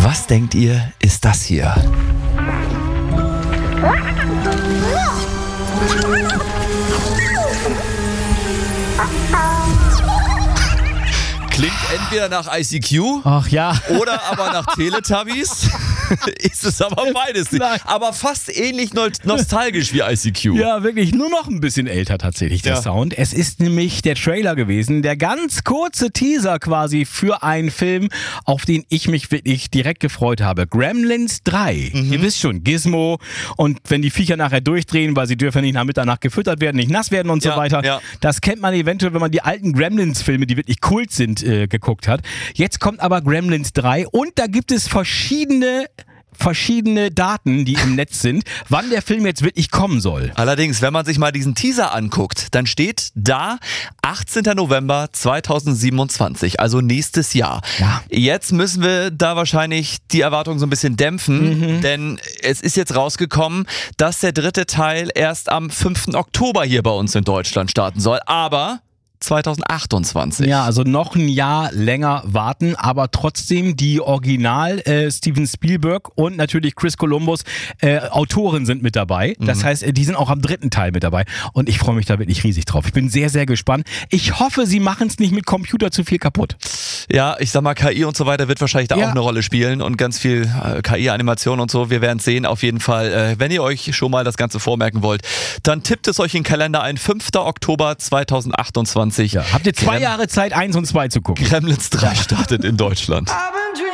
Was denkt ihr, ist das hier? Klingt entweder nach ICQ Ach ja. oder aber nach Teletubbies. Ist es aber beides nicht. Nein. Aber fast ähnlich nostalgisch wie ICQ. Ja, wirklich nur noch ein bisschen älter tatsächlich, der Sound. Es ist nämlich der Trailer gewesen, der ganz kurze Teaser quasi für einen Film, auf den ich mich wirklich direkt gefreut habe. Gremlins 3. Ihr wisst schon, Gizmo und wenn die Viecher nachher durchdrehen, weil sie dürfen nicht nach Mitternacht gefüttert werden, nicht nass werden und so weiter. Ja. Das kennt man eventuell, wenn man die alten Gremlins-Filme, die wirklich Kult sind, geguckt hat. Jetzt kommt aber Gremlins 3 und da gibt es verschiedene Daten, die im Netz sind, wann der Film jetzt wirklich kommen soll. Allerdings, wenn man sich mal diesen Teaser anguckt, dann steht da 18. November 2027, also nächstes Jahr. Ja. Jetzt müssen wir da wahrscheinlich die Erwartungen so ein bisschen dämpfen, denn es ist jetzt rausgekommen, dass der dritte Teil erst am 5. Oktober hier bei uns in Deutschland starten soll, aber 2028. Ja, also noch ein Jahr länger warten, aber trotzdem die Original Steven Spielberg und natürlich Chris Columbus Autoren sind mit dabei. Das heißt, die sind auch am dritten Teil mit dabei und ich freue mich da wirklich riesig drauf. Ich bin sehr, sehr gespannt. Ich hoffe, sie machen es nicht mit Computer zu viel kaputt. Ja, ich sag mal, KI und so weiter wird wahrscheinlich da auch eine Rolle spielen und ganz viel KI-Animation und so. Wir werden es sehen, auf jeden Fall. Wenn ihr euch schon mal das Ganze vormerken wollt, dann tippt es euch in den Kalender ein. 5. Oktober 2028. Ja. Habt ihr 2 Jahre Zeit, 1 und 2 zu gucken? Gremlins 3 startet in Deutschland.